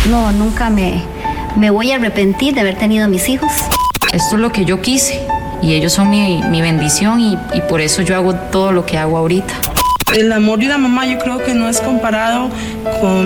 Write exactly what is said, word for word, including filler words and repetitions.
No, nunca me, me voy a arrepentir de haber tenido mis hijos. Esto es lo que yo quise y ellos son mi, mi bendición y, y por eso yo hago todo lo que hago ahorita. El amor de una mamá yo creo que no es comparado con